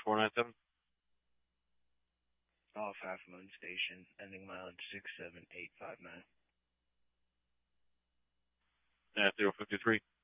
497. Off Half Moon Station, ending mileage 67859. At 053.